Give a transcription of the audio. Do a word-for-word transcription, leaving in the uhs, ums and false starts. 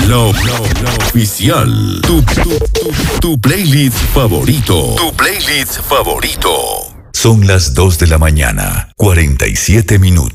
lo, lo, lo oficial. Tu, tu, tu, tu playlist favorito. Tu playlist favorito. Son las dos de la mañana, cuarenta y siete minutos.